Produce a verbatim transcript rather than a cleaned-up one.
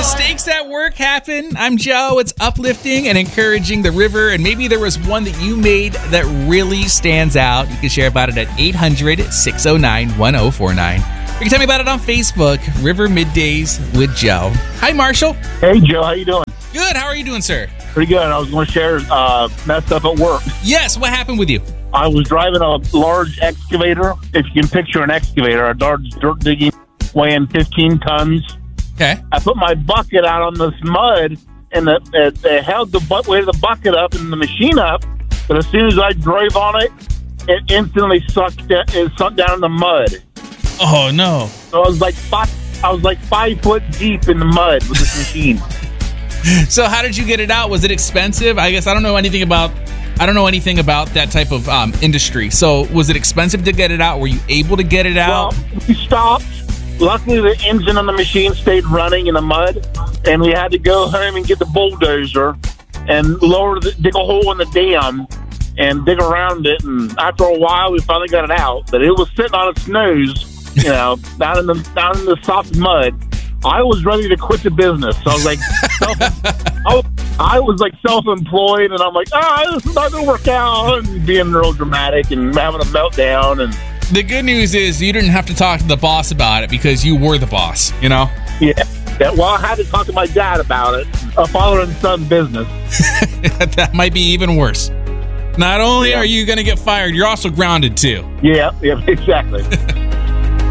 Mistakes at work happen. I'm Joe. It's uplifting and encouraging the river, and maybe there was one that you made that really stands out. You can share about it at eight hundred, six oh nine, one oh four nine. You can tell me about it on Facebook, River Middays with Joe. Hi, Marshall. Hey, Joe. How you doing? Good. How are you doing, sir? Pretty good. I was going to share uh, messed up at work. Yes. What happened with you? I was driving a large excavator. If you can picture an excavator, a large dirt digging weighing fifteen tons. Okay. I put my bucket out on this mud, and the, it, it held the butt weight of the bucket up and the machine up. But as soon as I drove on it, it instantly sucked. It sunk down in the mud. Oh no! So I was like five, I was like five foot deep in the mud with this machine. So how did you get it out? Was it expensive? I guess I don't know anything about. I don't know anything about that type of um, industry. So was it expensive to get it out? Were you able to get it out? Well, we stopped. Luckily, the engine on the machine stayed running in the mud, and we had to go home and get the bulldozer and lower the, dig a hole in the dam and dig around it. And after a while, we finally got it out. But it was sitting on its nose, you know, down in the down in the soft mud. I was ready to quit the business. So I was like, self, I, was, I was like self-employed, and I'm like, ah, this is not gonna work out, and being real dramatic and having a meltdown. And the good news is you didn't have to talk to the boss about it because you were the boss, you know? Yeah. yeah well, I had to talk to my dad about it. A father and son business. That might be even worse. Not only yeah. are you going to get fired, you're also grounded too. Yeah, yeah, exactly.